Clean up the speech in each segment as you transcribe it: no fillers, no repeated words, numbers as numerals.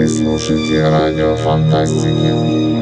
Вы слушаете радио Фантастики.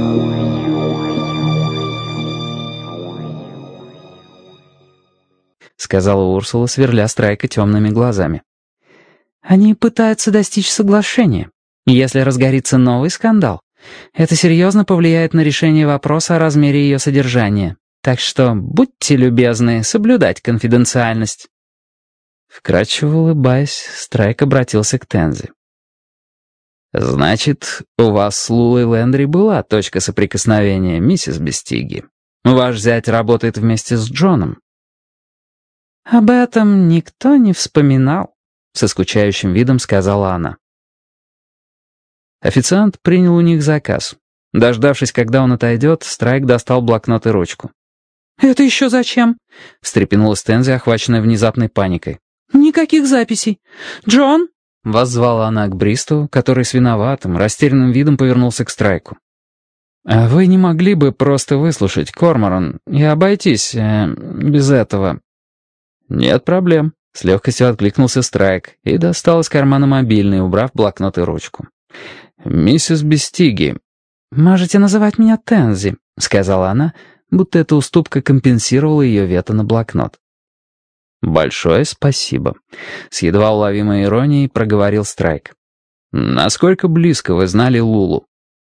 Сказала Урсула, сверля Страйка темными глазами. Они пытаются достичь соглашения. Если разгорится новый скандал, это серьезно повлияет на решение вопроса о размере ее содержания. Так что будьте любезны соблюдать конфиденциальность. Вкратчиво улыбаясь, Страйк обратился к Тензи. «Значит, у вас с Лулой Лэндри была точка соприкосновения, миссис Бестиги. Ваш зять работает вместе с Джоном». «Об этом никто не вспоминал», — со скучающим видом сказала она. Официант принял у них заказ. Дождавшись, когда он отойдет, Страйк достал блокнот и ручку. «Это еще зачем?» — встрепенулась Тензи, охваченная внезапной паникой. «Никаких записей. Джон?» — воззвала она к Бристоу, который с виноватым, растерянным видом повернулся к Страйку. «А вы не могли бы просто выслушать, Корморан, и обойтись без этого?» «Нет проблем», — с легкостью откликнулся Страйк и достал из кармана мобильный, убрав блокнот и ручку. «Миссис Бестиги». «Можете называть меня Тензи», — сказала она, будто эта уступка компенсировала ее вето на блокнот. «Большое спасибо», — с едва уловимой иронией проговорил Страйк. «Насколько близко вы знали Лулу?»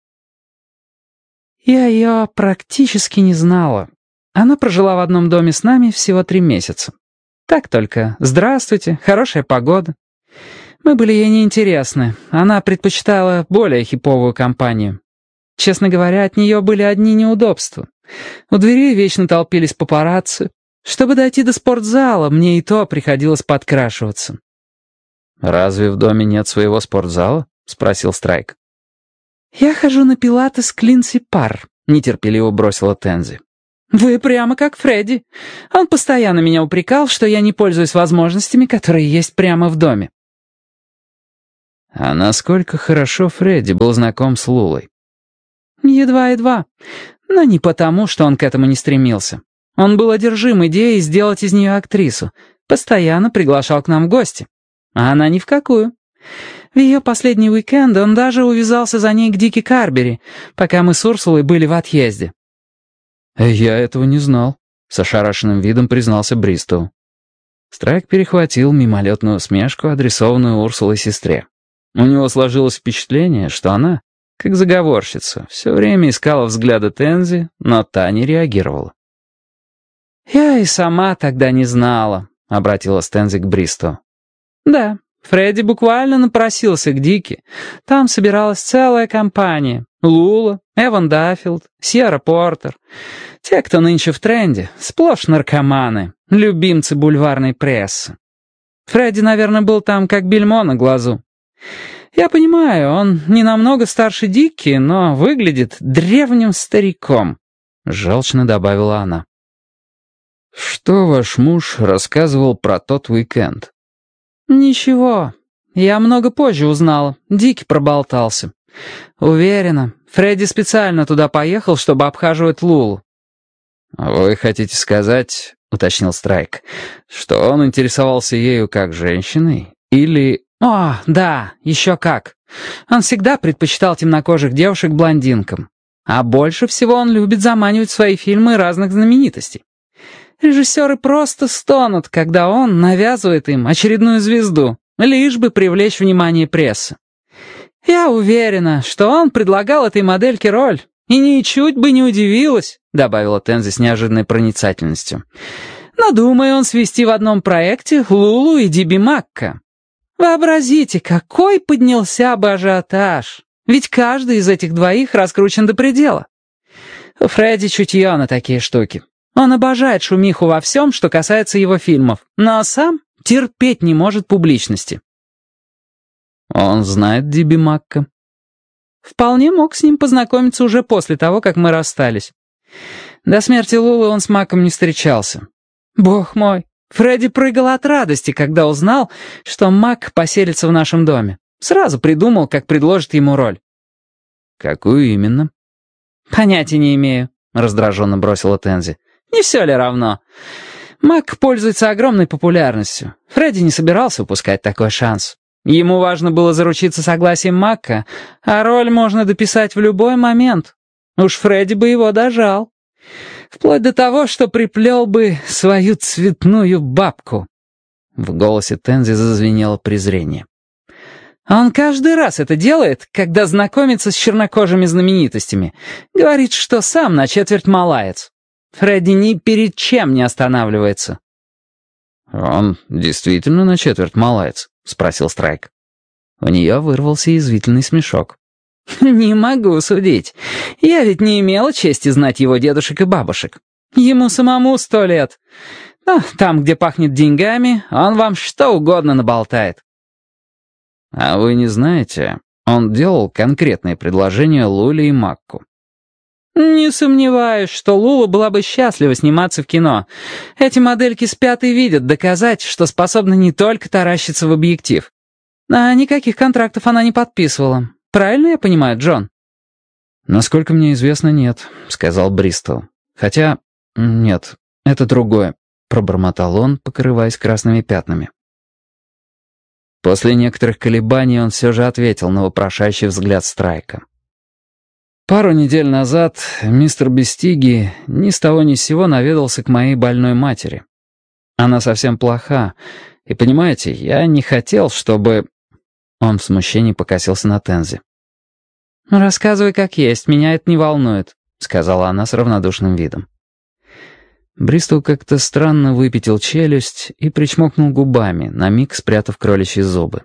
«Я ее практически не знала. Она прожила в одном доме с нами всего 3 месяца. Так только «здравствуйте, хорошая погода». Мы были ей неинтересны. Она предпочитала более хиповую компанию. Честно говоря, от нее были одни неудобства. У дверей вечно толпились папарацци. Чтобы дойти до спортзала, мне и то приходилось подкрашиваться». «Разве в доме нет своего спортзала?» — спросил Страйк. «Я хожу на пилатес Клинси Пар», — нетерпеливо бросила Тензи. «Вы прямо как Фредди. Он постоянно меня упрекал, что я не пользуюсь возможностями, которые есть прямо в доме». А насколько хорошо Фредди был знаком с Лулой? Едва-едва, но не потому, что он к этому не стремился. Он был одержим идеей сделать из нее актрису, постоянно приглашал к нам в гости. А она ни в какую. В ее последний уикенд он даже увязался за ней к Дике Карбери, пока мы с Урсулой были в отъезде. «Я этого не знал», — с ошарашенным видом признался Бристоу. Страйк перехватил мимолетную усмешку, адресованную Урсулой сестре. У него сложилось впечатление, что она, как заговорщица, все время искала взгляда Тензи, но та не реагировала. «Я и сама тогда не знала», — обратилась Тензи к Бристоу. «Да, Фредди буквально напросился к Дике. Там собиралась целая компания. Лула, Эван Даффилд, Сьерра Портер. Те, кто нынче в тренде, сплошь наркоманы, любимцы бульварной прессы. Фредди, наверное, был там как бельмо на глазу. Я понимаю, он не намного старше Дики, но выглядит древним стариком», — желчно добавила она. «Что ваш муж рассказывал про тот уикенд?» «Ничего. Я много позже узнала. Дики проболтался. Уверена, Фредди специально туда поехал, чтобы обхаживать Лулу». «Вы хотите сказать, — уточнил Страйк, — что он интересовался ею как женщиной или...» «О, да, еще как. Он всегда предпочитал темнокожих девушек блондинкам. А больше всего он любит заманивать в свои фильмы разных знаменитостей. Режиссеры просто стонут, когда он навязывает им очередную звезду, лишь бы привлечь внимание прессы. Я уверена, что он предлагал этой модельке роль, и ничуть бы не удивилась», — добавила Тензи с неожиданной проницательностью. «Но думаю он свести в одном проекте Лулу и Диби Макка. Вообразите, какой поднялся бы ажиотаж, ведь каждый из этих двоих раскручен до предела. У Фредди чутье на такие штуки. Он обожает шумиху во всем, что касается его фильмов, но сам терпеть не может публичности». «Он знает Диби Макка?» «Вполне мог с ним познакомиться уже после того, как мы расстались. До смерти Лулы он с Маком не встречался. Бог мой, Фредди прыгал от радости, когда узнал, что Мак поселится в нашем доме. Сразу придумал, как предложит ему роль». «Какую именно?» «Понятия не имею», — раздраженно бросила Тензи. «Не все ли равно? Мак пользуется огромной популярностью. Фредди не собирался упускать такой шанс. Ему важно было заручиться согласием Макка, а роль можно дописать в любой момент. Уж Фредди бы его дожал. Вплоть до того, что приплел бы свою цветную бабку». В голосе Тензи зазвенело презрение. «Он каждый раз это делает, когда знакомится с чернокожими знаменитостями. Говорит, что сам на четверть малаец. Фредди ни перед чем не останавливается». «Он действительно на четверть малаец?» — спросил Страйк. У нее вырвался язвительный смешок. «Не могу судить. Я ведь не имела чести знать его дедушек и бабушек. Ему самому 100 лет. Но там, где пахнет деньгами, он вам что угодно наболтает». «А вы не знаете, он делал конкретные предложения Луле и Макку?» «Не сомневаюсь, что Лула была бы счастлива сниматься в кино. Эти модельки спят и видят доказать, что способны не только таращиться в объектив. А никаких контрактов она не подписывала. Правильно я понимаю, Джон?» «Насколько мне известно, нет», — сказал Бристоу. «Хотя... нет, это другое», — пробормотал он, покрываясь красными пятнами. После некоторых колебаний он все же ответил на вопрошающий взгляд Страйка. «Пару недель назад мистер Бестиги ни с того ни с сего наведался к моей больной матери. Она совсем плоха, и, понимаете, я не хотел, чтобы...» Он в смущении покосился на Тензи. «Рассказывай как есть, меня это не волнует», — сказала она с равнодушным видом. Бристоу как-то странно выпятил челюсть и причмокнул губами, на миг спрятав кроличьи зубы.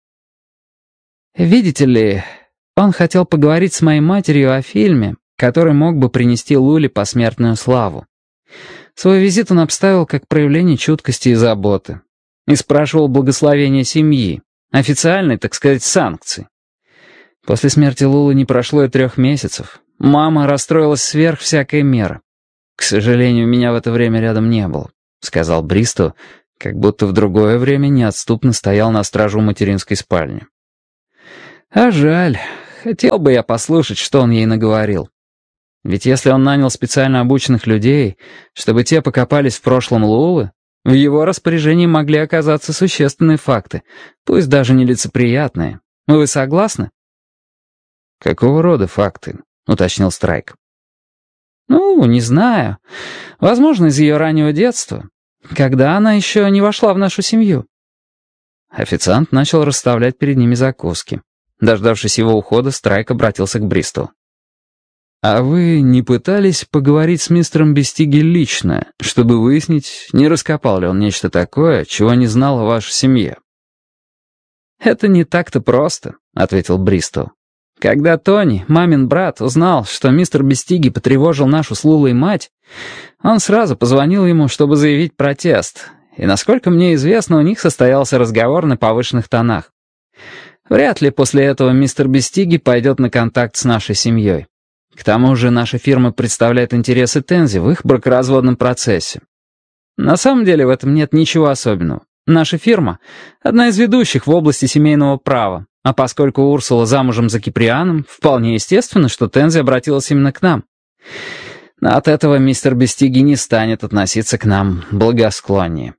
«Видите ли, он хотел поговорить с моей матерью о фильме, который мог бы принести Луле посмертную славу. Свой визит он обставил как проявление чуткости и заботы. И спрашивал благословения семьи, официальной, так сказать, санкции. После смерти Лулы не прошло и 3 месяцев. Мама расстроилась сверх всякой меры. «К сожалению, меня в это время рядом не было», — сказал Бристоу, как будто в другое время неотступно стоял на стражу материнской спальни. «А жаль, хотел бы я послушать, что он ей наговорил. Ведь если он нанял специально обученных людей, чтобы те покопались в прошлом Лулы, в его распоряжении могли оказаться существенные факты, пусть даже нелицеприятные. Вы согласны?» «Какого рода факты?» — уточнил Страйк. «Ну, не знаю. Возможно, из ее раннего детства, когда она еще не вошла в нашу семью». Официант начал расставлять перед ними закуски. Дождавшись его ухода, Страйк обратился к Бристоу. «А вы не пытались поговорить с мистером Бестиги лично, чтобы выяснить, не раскопал ли он нечто такое, чего не знала ваша семья?» «Это не так-то просто», — ответил Бристоу. «Когда Тони, мамин брат, узнал, что мистер Бестиги потревожил нашу с Лулой мать, он сразу позвонил ему, чтобы заявить протест, и, насколько мне известно, у них состоялся разговор на повышенных тонах. Вряд ли после этого мистер Бестиги пойдет на контакт с нашей семьей. К тому же наша фирма представляет интересы Тензи в их бракоразводном процессе. На самом деле в этом нет ничего особенного. Наша фирма — одна из ведущих в области семейного права, а поскольку Урсула замужем за Киприаном, вполне естественно, что Тензи обратилась именно к нам. Но от этого мистер Бестиги не станет относиться к нам благосклоннее».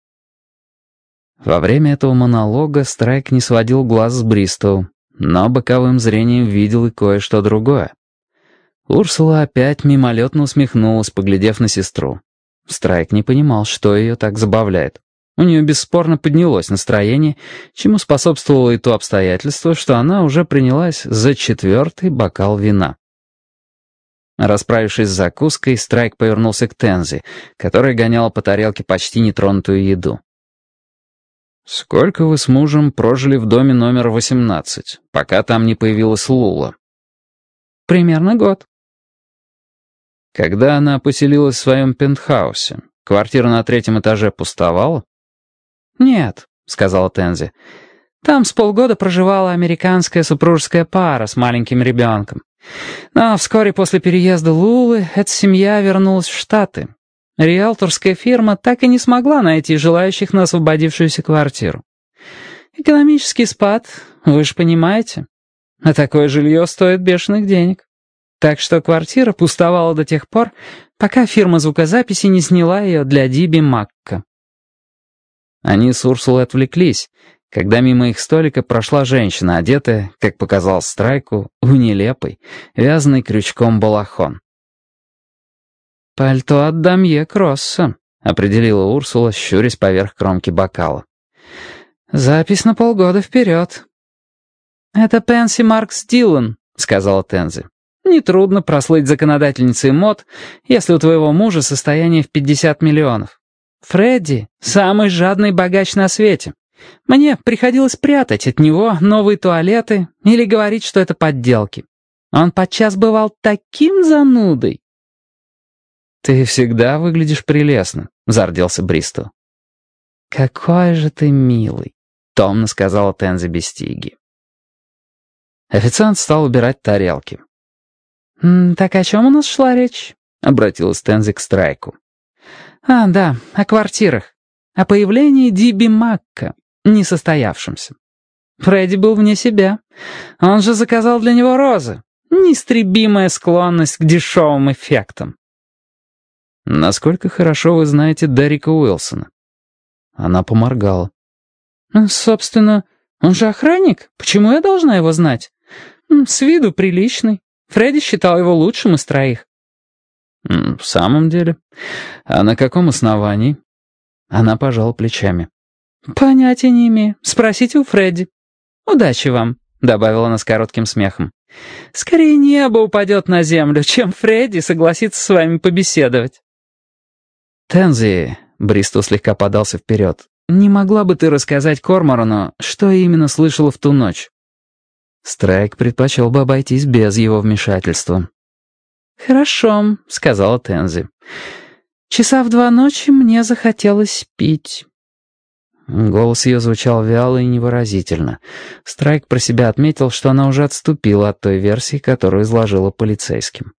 Во время этого монолога Страйк не сводил глаз с Бристоу, но боковым зрением видел и кое-что другое. Урсула опять мимолетно усмехнулась, поглядев на сестру. Страйк не понимал, что ее так забавляет. У нее бесспорно поднялось настроение, чему способствовало и то обстоятельство, что она уже принялась за 4-й бокал вина. Расправившись с закуской, Страйк повернулся к Тензи, которая гоняла по тарелке почти нетронутую еду. «Сколько вы с мужем прожили в доме номер 18, пока там не появилась Лула?» «Примерно год». «Когда она поселилась в своем пентхаусе, квартира на 3-м этаже пустовала?» «Нет», — сказала Тензи. «Там с полгода проживала американская супружеская пара с маленьким ребенком. Но вскоре после переезда Лулы эта семья вернулась в Штаты. Риэлторская фирма так и не смогла найти желающих на освободившуюся квартиру. Экономический спад, вы же понимаете. А такое жилье стоит бешеных денег. Так что квартира пустовала до тех пор, пока фирма звукозаписи не сняла ее для Диби Макка». Они с Урсулой отвлеклись, когда мимо их столика прошла женщина, одетая, как показалось Страйку, в нелепый, вязаный крючком балахон. «Пальто от дамье Кросса», — определила Урсула, щурясь поверх кромки бокала. «Запись на полгода вперед». «Это Пенси Маркс Дилан», — сказала Тензи. «Нетрудно прослыть законодательницей мод, если у твоего мужа состояние в 50 миллионов. Фредди — самый жадный богач на свете. Мне приходилось прятать от него новые туалеты или говорить, что это подделки. Он подчас бывал таким занудой». «Ты всегда выглядишь прелестно», — зарделся Бристоу. «Какой же ты милый», — томно сказала Тензи без стиги. Официант стал убирать тарелки. «Так о чем у нас шла речь?» — обратилась Тензи к Страйку. Да, о квартирах. О появлении Диби Макка, несостоявшемся. Фредди был вне себя. Он же заказал для него розы. Неистребимая склонность к дешевым эффектам». «Насколько хорошо вы знаете Дерека Уилсона?» Она поморгала. «Собственно, он же охранник. Почему я должна его знать? С виду приличный. Фредди считал его лучшим из троих». «В самом деле? А на каком основании?» Она пожала плечами. «Понятия не имею. Спросите у Фредди. Удачи вам», — добавила она с коротким смехом. «Скорее небо упадет на землю, чем Фредди согласится с вами побеседовать». «Тензи», — Бристоу слегка подался вперед, «не могла бы ты рассказать Корморану, что именно слышала в ту ночь?» Страйк предпочел бы обойтись без его вмешательства. «Хорошо», — сказала Тензи. «Часа в 2 ночи мне захотелось пить». Голос ее звучал вяло и невыразительно. Страйк про себя отметил, что она уже отступила от той версии, которую изложила полицейским.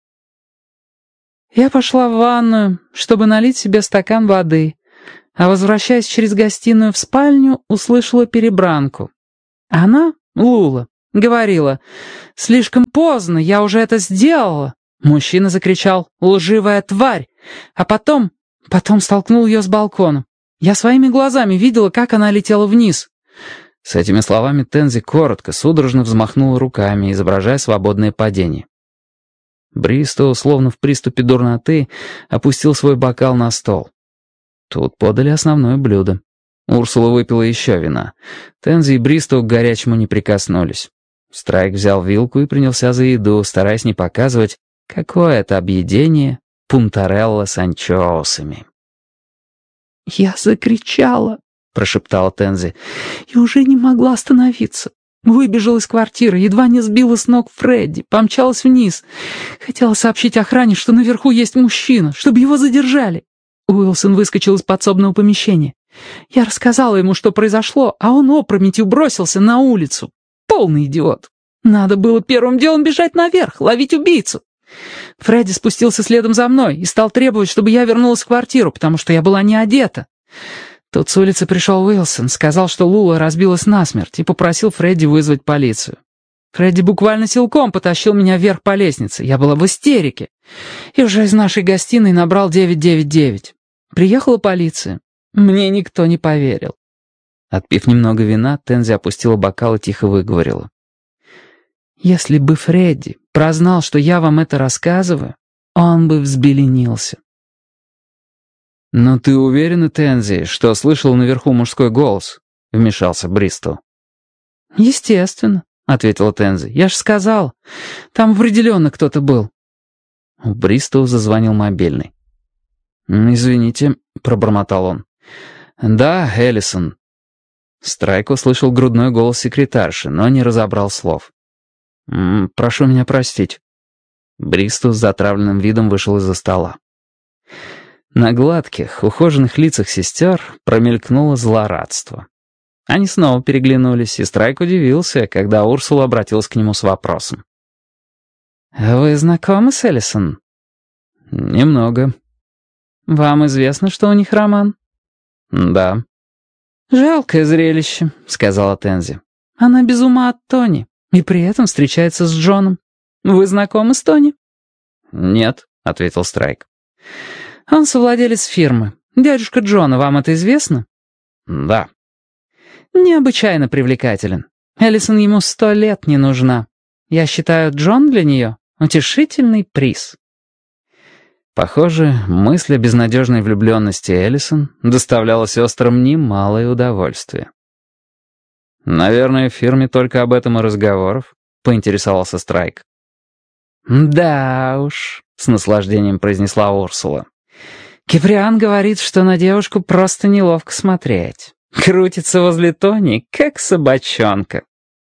«Я пошла в ванную, чтобы налить себе стакан воды, а, возвращаясь через гостиную в спальню, услышала перебранку. Она, Лула, говорила: «Слишком поздно, я уже это сделала». Мужчина закричал: «Лживая тварь!» А потом столкнул ее с балкона. Я своими глазами видела, как она летела вниз. С этими словами Тензи коротко, судорожно взмахнула руками, изображая свободное падение. Бристоу, словно в приступе дурноты, опустил свой бокал на стол. Тут подали основное блюдо. Урсула выпила еще вина. Тензи и Бристоу к горячему не прикоснулись. Страйк взял вилку и принялся за еду, стараясь не показывать, какое это объедение пунтарелла с анчоусами. «Я закричала», — прошептала Тензи, — «и уже не могла остановиться. Выбежала из квартиры, едва не сбила с ног Фредди, помчалась вниз. Хотела сообщить охране, что наверху есть мужчина, чтобы его задержали. Уилсон выскочил из подсобного помещения. Я рассказала ему, что произошло, а он опрометью бросился на улицу. Полный идиот. Надо было первым делом бежать наверх, ловить убийцу. Фредди спустился следом за мной и стал требовать, чтобы я вернулась в квартиру, потому что я была не одета. Тут с улицы пришел Уилсон, сказал, что Лула разбилась насмерть, и попросил Фредди вызвать полицию. Фредди буквально силком потащил меня вверх по лестнице. Я была в истерике. И уже из нашей гостиной набрал 999. Приехала полиция. Мне никто не поверил. Отпив немного вина, Тензи опустила бокал и тихо выговорила. «Если бы Фредди прознал, что я вам это рассказываю, он бы взбеленился». «Но ты уверена, Тензи, что слышал наверху мужской голос?» — вмешался Бристоу. «Естественно», — ответила Тензи. «Я ж сказал, там определенно кто-то был». У Бристоу зазвонил мобильный. «Извините», — пробормотал он. «Да, Эллисон». Страйк услышал грудной голос секретарши, но не разобрал слов. «Прошу меня простить». Бристоу с затравленным видом вышел из-за стола. На гладких, ухоженных лицах сестер промелькнуло злорадство. Они снова переглянулись, и Страйк удивился, когда Урсула обратилась к нему с вопросом. «Вы знакомы с Эллисон?» «Немного». «Вам известно, что у них роман?» «Да». «Жалкое зрелище», — сказала Тензи. «Она без ума от Тони, и при этом встречается с Джоном. Вы знакомы с Тони?» «Нет», — ответил Страйк. «Он совладелец фирмы. Дядюшка Джона, вам это известно?» «Да». Необычайно привлекателен. Эллисон ему 100 лет не нужна. Я считаю, Джон для нее утешительный приз». Похоже, мысль о безнадежной влюбленности Эллисон доставляла сестрам немалое удовольствие. «Наверное, в фирме только об этом и разговоров», — поинтересовался Страйк. «Да уж», — с наслаждением произнесла Урсула. «Киприан говорит, что на девушку просто неловко смотреть. Крутится возле Тони, как собачонка».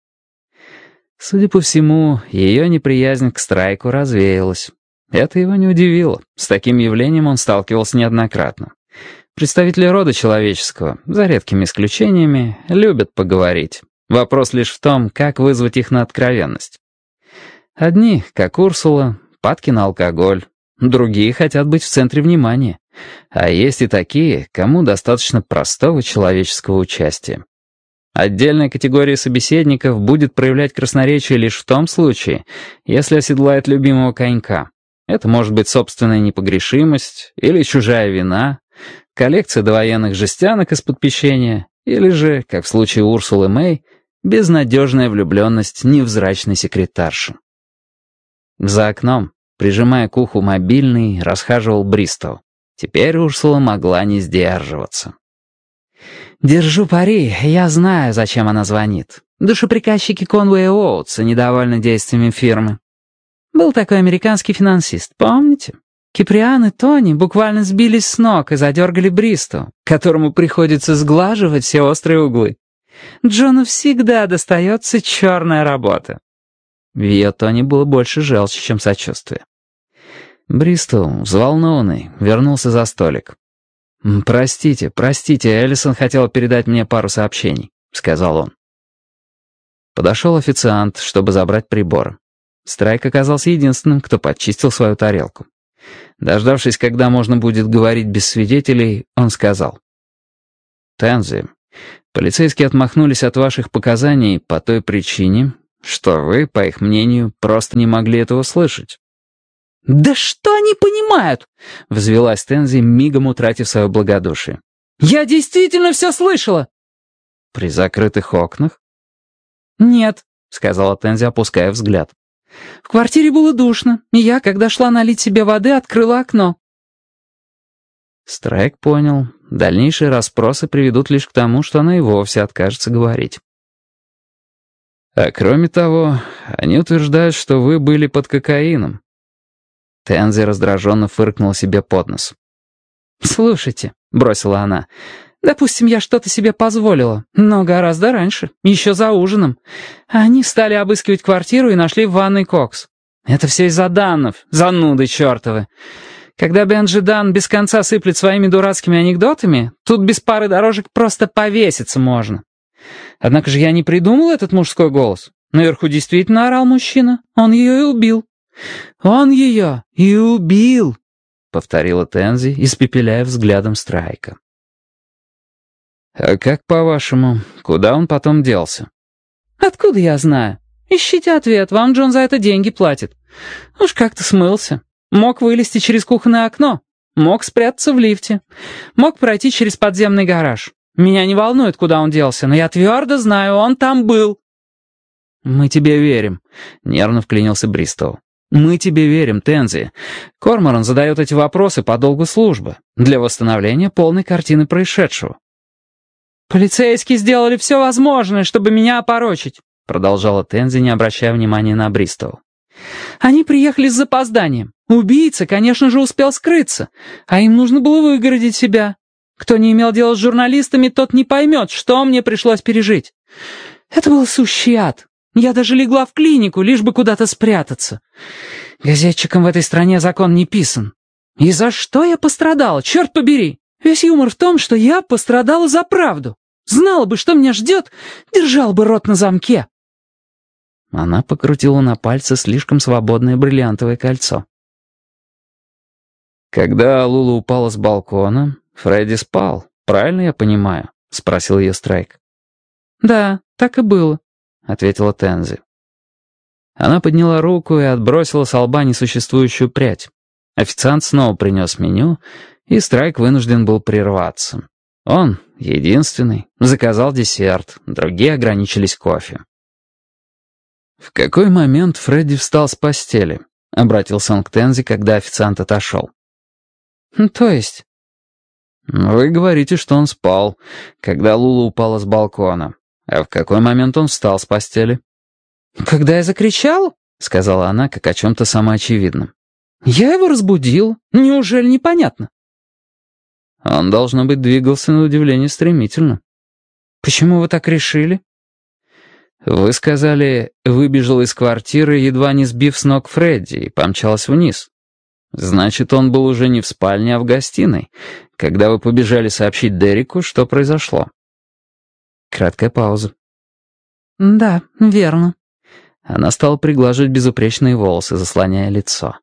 Судя по всему, ее неприязнь к Страйку развеялась. Это его не удивило. С таким явлением он сталкивался неоднократно. Представители рода человеческого, за редкими исключениями, любят поговорить. Вопрос лишь в том, как вызвать их на откровенность. Одни, как Урсула, падки на алкоголь. Другие хотят быть в центре внимания. А есть и такие, кому достаточно простого человеческого участия. Отдельная категория собеседников будет проявлять красноречие лишь в том случае, если оседлает любимого конька. Это может быть собственная непогрешимость или чужая вина, коллекция довоенных жестянок из-под печенья, или же, как в случае Урсулы Мэй, безнадежная влюбленность невзрачной секретарши. За окном, прижимая к уху мобильный, расхаживал Бристоу. Теперь Урсула могла не сдерживаться. «Держу пари, я знаю, зачем она звонит. Душеприказчики Конвея Оутса недовольны действиями фирмы. Был такой американский финансист, помните? Киприан и Тони буквально сбились с ног и задергали Бристоу, которому приходится сглаживать все острые углы. Джону всегда достается черная работа». В ее тоне было больше желчи, чем сочувствия. Бристоу, взволнованный, вернулся за столик. «Простите, Эллисон хотела передать мне пару сообщений», — сказал он. Подошел официант, чтобы забрать прибор. Страйк оказался единственным, кто подчистил свою тарелку. Дождавшись, когда можно будет говорить без свидетелей, он сказал: «Тензи, полицейские отмахнулись от ваших показаний по той причине, что вы, по их мнению, просто не могли этого слышать». «Да что они понимают?» — взвелась Тензи, мигом утратив свое благодушие. «Я действительно все слышала!» «При закрытых окнах?» «Нет», — сказала Тензи, опуская взгляд. «В квартире было душно, и я, когда шла налить себе воды, открыла окно». Страйк понял. Дальнейшие расспросы приведут лишь к тому, что она и вовсе откажется говорить. «А кроме того, они утверждают, что вы были под кокаином». Тензи раздраженно фыркнула себе под нос. «Слушайте», — бросила она, — «допустим, я что-то себе позволила, но гораздо раньше, еще за ужином. Они стали обыскивать квартиру и нашли в ванной кокс. Это все из-за Даннов, зануды чертовы. Когда Бенджи Дан без конца сыплет своими дурацкими анекдотами, тут без пары дорожек просто повеситься можно. Однако же я не придумал этот мужской голос. Наверху действительно орал мужчина, он ее и убил. Он ее и убил», — повторила Тензи, испепеляя взглядом Страйка. «А как по-вашему, куда он потом делся?» «Откуда я знаю? Ищите ответ, вам Джон за это деньги платит. Уж как-то смылся. Мог вылезти через кухонное окно, мог спрятаться в лифте, мог пройти через подземный гараж. Меня не волнует, куда он делся, но я твердо знаю, он там был». «Мы тебе верим», — нервно вклинился Бристоу. «Мы тебе верим, Тензи. Корморан задает эти вопросы по долгу службы, для восстановления полной картины происшедшего». «Полицейские сделали все возможное, чтобы меня опорочить», — продолжала Тензи, не обращая внимания на Бристоу. «Они приехали с запозданием. Убийца, конечно же, успел скрыться, а им нужно было выгородить себя. Кто не имел дела с журналистами, тот не поймет, что мне пришлось пережить. Это был сущий ад. Я даже легла в клинику, лишь бы куда-то спрятаться. Газетчикам в этой стране закон не писан. И за что я пострадала, черт побери? Весь юмор в том, что я пострадала за правду. Знала бы, что меня ждет, держал бы рот на замке». Она покрутила на пальце слишком свободное бриллиантовое кольцо. «Когда Лула упала с балкона, Фредди спал, правильно я понимаю?» — спросил ее Страйк. «Да, так и было», — ответила Тензи. Она подняла руку и отбросила с лба несуществующую прядь. Официант снова принес меню, и Страйк вынужден был прерваться. Он, единственный, заказал десерт, другие ограничились кофе. «В какой момент Фредди встал с постели?» — обратился он к Тензи, когда официант отошел. «То есть?» «Вы говорите, что он спал, когда Лула упала с балкона. А в какой момент он встал с постели?» «Когда я закричала?» — сказала она, как о чем-то самоочевидном. «Я его разбудила. Неужели непонятно?» Он, должно быть, двигался на удивление стремительно. «Почему вы так решили?» «Вы сказали, выбежал из квартиры, едва не сбив с ног Фредди, и помчалась вниз. Значит, он был уже не в спальне, а в гостиной, когда вы побежали сообщить Дереку, что произошло». Краткая пауза. «Да, верно». Она стала приглаживать безупречные волосы, заслоняя лицо.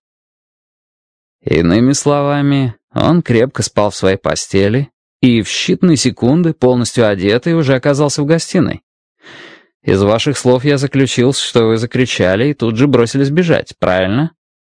Иными словами, он крепко спал в своей постели и в считанные секунды, полностью одетый, уже оказался в гостиной. Из ваших слов я заключил, что вы закричали и тут же бросились бежать, правильно?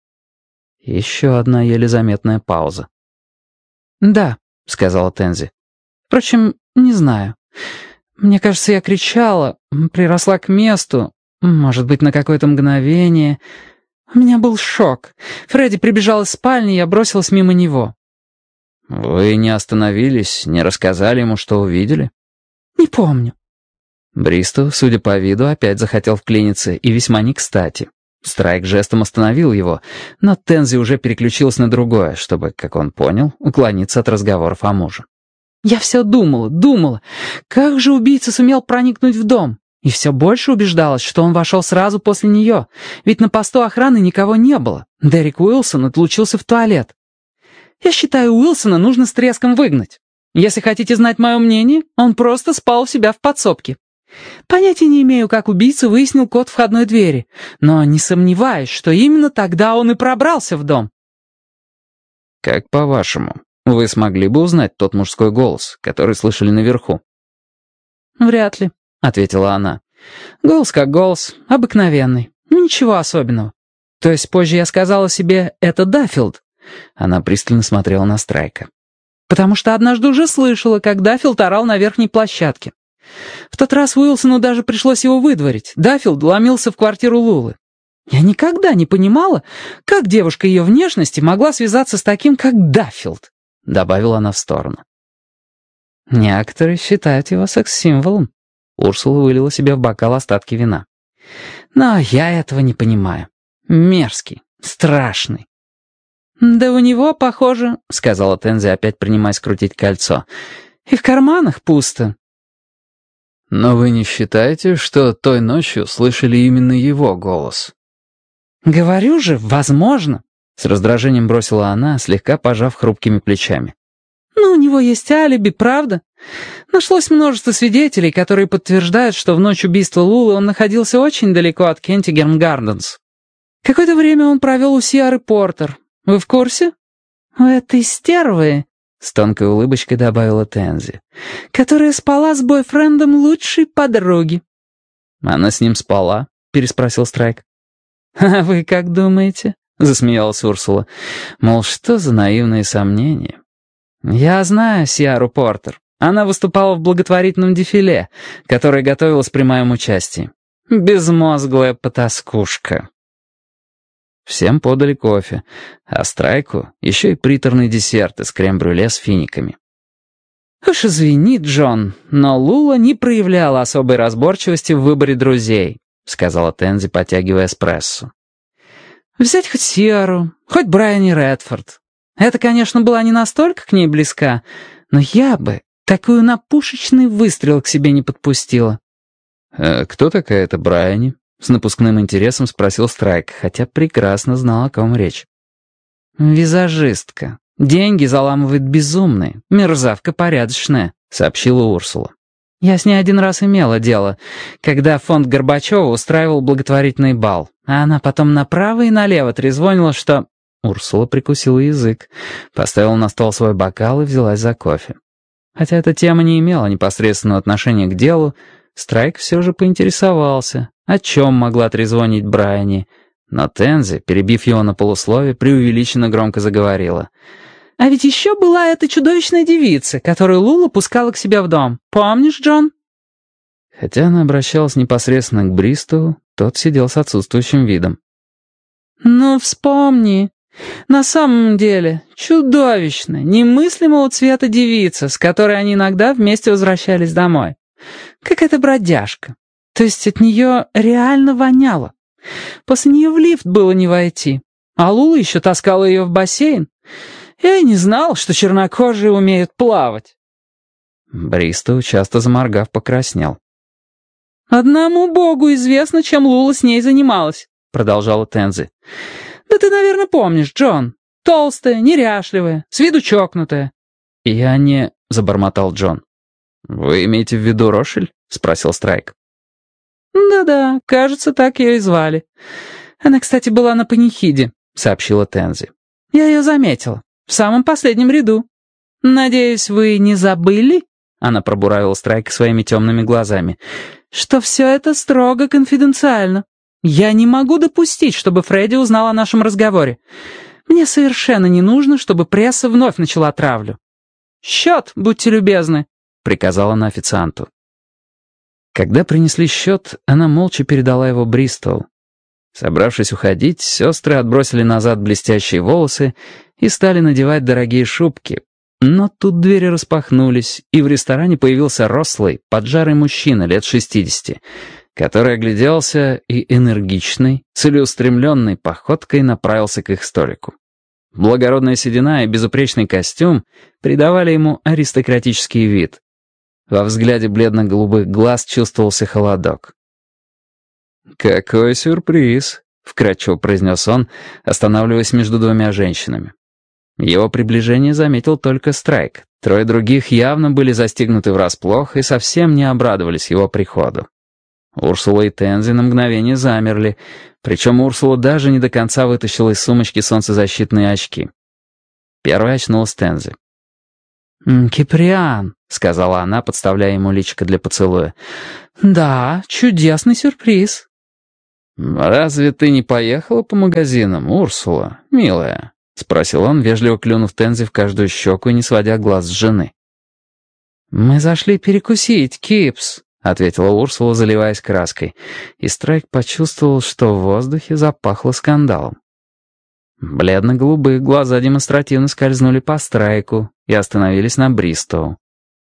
Еще одна еле заметная пауза. «Да», — сказала Тензи. «Впрочем, не знаю. Мне кажется, я кричала, приросла к месту, может быть, на какое-то мгновение. У меня был шок. Фредди прибежал из спальни, я бросилась мимо него». «Вы не остановились, не рассказали ему, что увидели?» «Не помню». Бристоу, судя по виду, опять захотел вклиниться, и весьма не кстати. Страйк жестом остановил его, но Тензи уже переключилась на другое, чтобы, как он понял, уклониться от разговоров о муже. «Я все думала, как же убийца сумел проникнуть в дом? И все больше убеждалась, что он вошел сразу после нее, ведь на посту охраны никого не было. Дерек Уилсон отлучился в туалет. Я считаю, Уилсона нужно с треском выгнать. Если хотите знать мое мнение, он просто спал у себя в подсобке. Понятия не имею, как убийца выяснил код входной двери, но не сомневаюсь, что именно тогда он и пробрался в дом». «Как по-вашему, вы смогли бы узнать тот мужской голос, который слышали наверху?» «Вряд ли», — ответила она. «Голос как голос, обыкновенный, ничего особенного. То есть позже я сказала себе, это Даффилд». Она пристально смотрела на Страйка. «Потому что однажды уже слышала, как Даффилд орал на верхней площадке. В тот раз Уилсону даже пришлось его выдворить. Даффилд ломился в квартиру Лулы. Я никогда не понимала, как девушка ее внешности могла связаться с таким, как Даффилд», — добавила она в сторону. «Некоторые считают его секс-символом». Урсула вылила себе в бокал остатки вина. «Но я этого не понимаю. Мерзкий, страшный». «Да у него, похоже», — сказала Тензи, опять принимаясь крутить кольцо, — «и в карманах пусто». «Но вы не считаете, что той ночью слышали именно его голос?» «Говорю же, возможно», — с раздражением бросила она, слегка пожав хрупкими плечами. «Ну, у него есть алиби, правда? Нашлось множество свидетелей, которые подтверждают, что в ночь убийства Лулы он находился очень далеко от Кентигерн Гарденс. Какое-то время он провел у Сиары Портер. Вы в курсе? У этой стервы», — с тонкой улыбочкой добавила Тензи, «которая спала с бойфрендом лучшей подруги». «Она с ним спала?» — переспросил Страйк. «А вы как думаете?» — засмеялась Урсула. «Мол, что за наивные сомнения?» «Я знаю Сиару Портер. Она выступала в благотворительном дефиле, которое готовилось при моем участии. Безмозглая потаскушка». Всем подали кофе, а Страйку еще и приторный десерт из крем-брюле с финиками. «Уж извини, Джон, но Лула не проявляла особой разборчивости в выборе друзей», — сказала Тензи, потягивая эспрессо. «Взять хоть Сиару, хоть Брайани Редфорд. Это, конечно, была не настолько к ней близка, но я бы такую на пушечный выстрел к себе не подпустила». «Кто такая эта Брайани?» — с напускным интересом спросил Страйк, хотя прекрасно знал, о ком речь. «Визажистка. Деньги заламывает безумные. Мерзавка порядочная», — сообщила Урсула. «Я с ней один раз имела дело, когда фонд Горбачева устраивал благотворительный бал, а она потом направо и налево трезвонила, что...» Урсула прикусила язык, поставила на стол свой бокал и взялась за кофе. Хотя эта тема не имела непосредственного отношения к делу, Страйк все же поинтересовался, о чем могла трезвонить Брайани, но Тензи, перебив его на полуслове, преувеличенно громко заговорила. А ведь еще была эта чудовищная девица, которую Лула пускала к себе в дом. Помнишь, Джон?» Хотя она обращалась непосредственно к Бристоу, тот сидел с отсутствующим видом. «Ну, вспомни. На самом деле, чудовищная, немыслимого цвета девица, с которой они иногда вместе возвращались домой. Какая-то бродяжка. То есть от нее реально воняло. После нее в лифт было не войти. А Лула еще таскала ее в бассейн. Я и не знал, что чернокожие умеют плавать». Бристоу, часто заморгав, покраснел. «Одному богу известно, чем Лула с ней занималась», — продолжала Тензи. «Да ты, наверное, помнишь, Джон. Толстая, неряшливая, с виду чокнутая». «Я не...» — забормотал Джон. «Вы имеете в виду Рошель?» — спросил Страйк. «Да-да, кажется, так ее и звали. Она, кстати, была на панихиде», — сообщила Тензи. «Я ее заметила. В самом последнем ряду. Надеюсь, вы не забыли?» Она пробуравила Страйка своими темными глазами. «Что все это строго конфиденциально. Я не могу допустить, чтобы Фредди узнал о нашем разговоре. Мне совершенно не нужно, чтобы пресса вновь начала травлю. Счет, будьте любезны», — приказала она официанту. Когда принесли счет, она молча передала его Бристоу. Собравшись уходить, сестры отбросили назад блестящие волосы и стали надевать дорогие шубки. Но тут двери распахнулись, и в ресторане появился рослый, поджарый мужчина лет 60, который огляделся и энергичной, целеустремленной походкой направился к их столику. Благородная седина и безупречный костюм придавали ему аристократический вид. Во взгляде бледно-голубых глаз чувствовался холодок. «Какой сюрприз!» — вкратчиво произнес он, останавливаясь между двумя женщинами. Его приближение заметил только Страйк. Трое других явно были застигнуты врасплох и совсем не обрадовались его приходу. Урсула и Тензи на мгновение замерли, причем Урсула даже не до конца вытащила из сумочки солнцезащитные очки. Первой очнулась Тензи. «Киприан», — сказала она, подставляя ему личико для поцелуя. «Да, чудесный сюрприз». «Разве ты не поехала по магазинам, Урсула, милая?» — спросил он, вежливо клюнув Тензи в каждую щеку и не сводя глаз с жены. «Мы зашли перекусить, Кипс», — ответила Урсула, заливаясь краской, и Страйк почувствовал, что в воздухе запахло скандалом. Бледно-голубые глаза демонстративно скользнули по Страйку и остановились на Бристоу.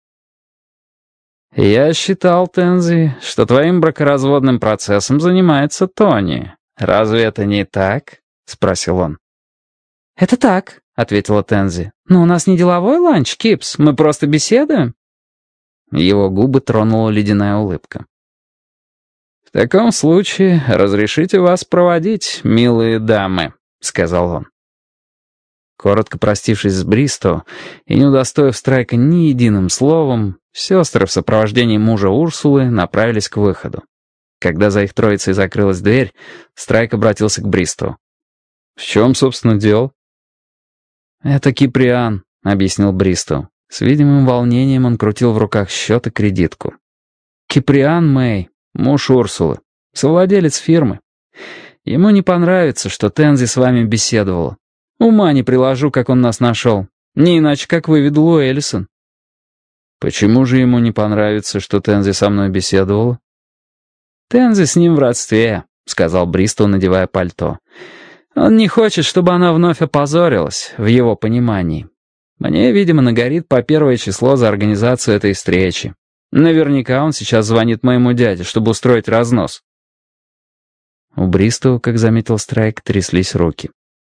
«Я считал, Тензи, что твоим бракоразводным процессом занимается Тони. Разве это не так?» — спросил он. «Это так», — ответила Тензи. «Но у нас не деловой ланч, Кипс, мы просто беседуем». Его губы тронула ледяная улыбка. «В таком случае разрешите вас проводить, милые дамы», — сказал он. Коротко простившись с Бристоу и не удостоив Страйка ни единым словом, сестры в сопровождении мужа Урсулы направились к выходу. Когда за их троицей закрылась дверь, Страйк обратился к Бристоу. «В чем, собственно, дело?» «Это Киприан», — объяснил Бристоу. С видимым волнением он крутил в руках счет и кредитку. «Киприан Мэй, муж Урсулы, совладелец фирмы. Ему не понравится, что Тензи с вами беседовала. Ума не приложу, как он нас нашел. Не иначе, как выведал у Эллисон». «Почему же ему не понравится, что Тензи со мной беседовала?» «Тензи с ним в родстве», — сказал Бристоу, надевая пальто. «Он не хочет, чтобы она вновь опозорилась, в его понимании. Мне, видимо, нагорит по 1 число за организацию этой встречи. Наверняка он сейчас звонит моему дяде, чтобы устроить разнос». У Бристоу, как заметил Страйк, тряслись руки.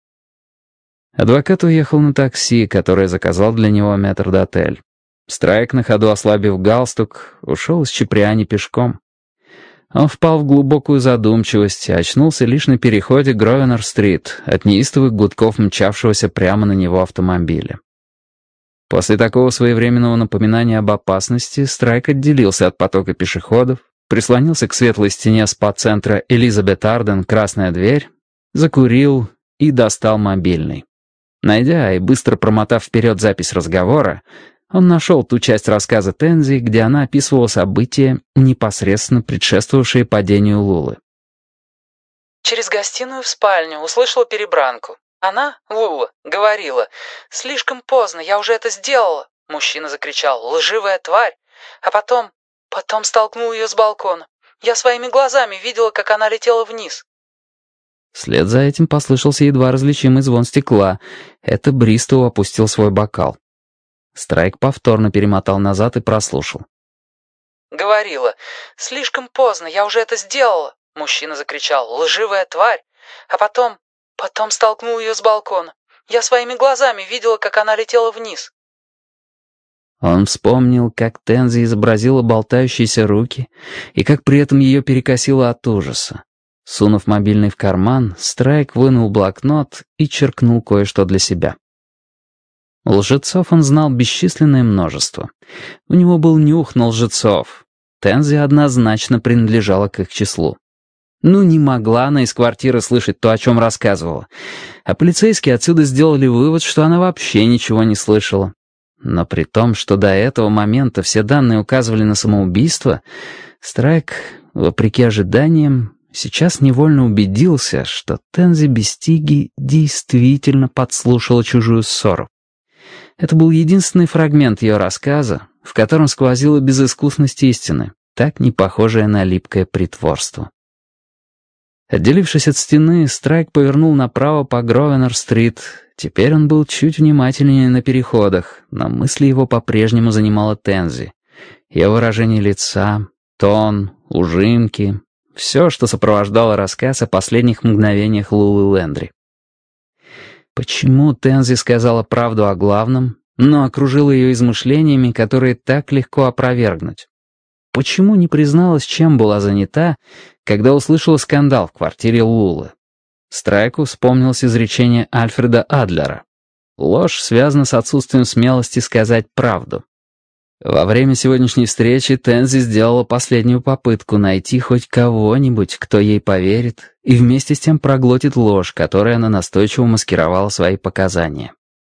Адвокат уехал на такси, которое заказал для него метрдотель. Страйк, на ходу ослабив галстук, ушел из Чиприани пешком. Он впал в глубокую задумчивость и очнулся лишь на переходе Гровенор-стрит от неистовых гудков мчавшегося прямо на него автомобиля. После такого своевременного напоминания об опасности Страйк отделился от потока пешеходов, прислонился к светлой стене спа-центра «Элизабет Арден. Красная дверь», закурил и достал мобильный. Найдя и быстро промотав вперед запись разговора, он нашел ту часть рассказа Тензи, где она описывала события, непосредственно предшествовавшие падению Лулы. Через гостиную в спальню услышала перебранку. Она, Лула, говорила: «Слишком поздно, я уже это сделала». Мужчина закричал: «Лживая тварь!» А потом столкнул ее с балкона. Я своими глазами видела, как она летела вниз. Вслед за этим послышался едва различимый звон стекла. Это Бристоу опустил свой бокал. Страйк повторно перемотал назад и прослушал. Говорила: «Слишком поздно, я уже это сделала». Мужчина закричал: «Лживая тварь!» А потом столкнул ее с балкона. Я своими глазами видела, как она летела вниз. Он вспомнил, как Тензи изобразила болтающиеся руки и как при этом ее перекосило от ужаса. Сунув мобильный в карман, Страйк вынул блокнот и черкнул кое-что для себя. Лжецов он знал бесчисленное множество. У него был нюх на лжецов. Тензи однозначно принадлежала к их числу. Ну, не могла она из квартиры слышать то, о чем рассказывала. А полицейские отсюда сделали вывод, что она вообще ничего не слышала. Но при том, что до этого момента все данные указывали на самоубийство, Страйк, вопреки ожиданиям, сейчас невольно убедился, что Тензи Бестиги действительно подслушала чужую ссору. Это был единственный фрагмент ее рассказа, в котором сквозила безыскусность истины, так не похожая на липкое притворство. Отделившись от стены, Страйк повернул направо по Гровенор-стрит. Теперь он был чуть внимательнее на переходах, но мысли его по-прежнему занимала Тензи. Ее выражение лица, тон, ужимки — все, что сопровождало рассказ о последних мгновениях Лулы Лендри. Почему Тензи сказала правду о главном, но окружила ее измышлениями, которые так легко опровергнуть? Почему не призналась, чем была занята, когда услышала скандал в квартире Лулы? Страйку вспомнилось изречение Альфреда Адлера. Ложь связана с отсутствием смелости сказать правду. Во время сегодняшней встречи Тензи сделала последнюю попытку найти хоть кого-нибудь, кто ей поверит, и вместе с тем проглотит ложь, которой она настойчиво маскировала свои показания.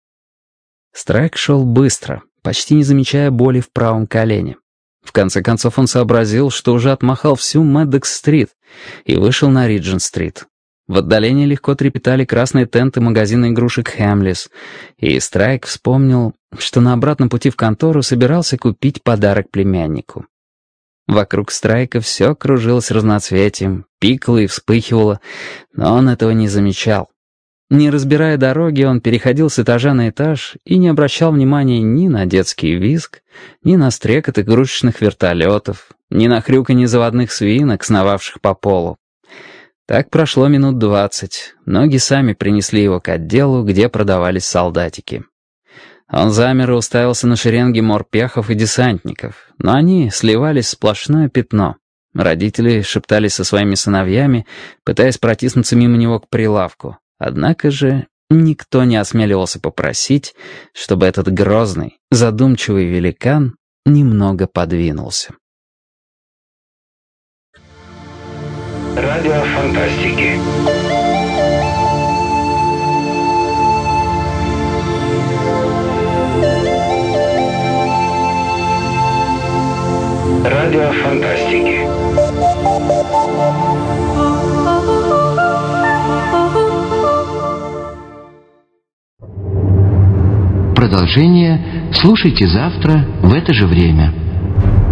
Страйк шел быстро, почти не замечая боли в правом колене. В конце концов он сообразил, что уже отмахал всю Мэддокс-стрит и вышел на Риджент-стрит. В отдалении легко трепетали красные тенты магазина игрушек «Хэмлис», и Страйк вспомнил, что на обратном пути в контору собирался купить подарок племяннику. Вокруг Страйка все кружилось разноцветием, пикало и вспыхивало, но он этого не замечал. Не разбирая дороги, он переходил с этажа на этаж и не обращал внимания ни на детский визг, ни на стрекот игрушечных вертолетов, ни на хрюканье заводных свинок, сновавших по полу. Так прошло минут 20. Ноги сами принесли его к отделу, где продавались солдатики. Он замер и уставился на шеренги морпехов и десантников, но они сливались в сплошное пятно. Родители шептались со своими сыновьями, пытаясь протиснуться мимо него к прилавку. Однако же никто не осмеливался попросить, чтобы этот грозный, задумчивый великан немного подвинулся. Радио фантастики. Радио фантастики. Продолжение слушайте завтра в это же время.